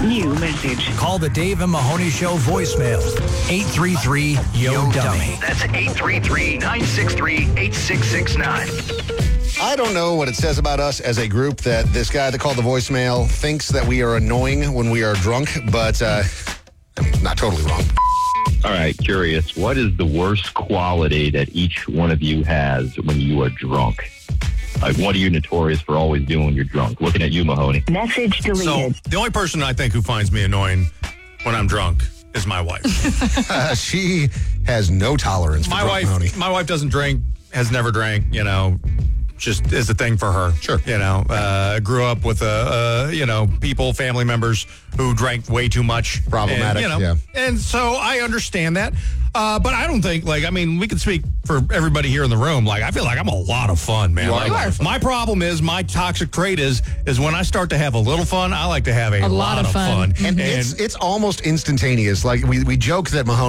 New message. Call the Dave and Mahoney Show voicemail. 833-YO-DUMMY. That's 833-963-8669. I don't know what it says about us as a group that this guy that called the voicemail thinks that we are annoying when we are drunk, but not totally wrong. All right, curious. What is the worst quality that each one of you has when you are drunk? Like, what are you notorious for always doing when you're drunk? Looking at you, Mahoney. Message deleted. So, the only person I think who finds me annoying when I'm drunk is my wife. She has no tolerance for drunk Mahoney. My wife doesn't drink, has never drank, just is a thing for her. Sure. Grew up with, people, family members who drank way too much. Problematic, yeah. And so I understand that. But I don't think, we can speak for everybody here in the room. I feel like I'm a lot of fun, man. You are fun. My problem is, my toxic trait is when I start to have a little fun, I like to have a lot of fun. And it's almost instantaneous. Like, we joke that Mahoney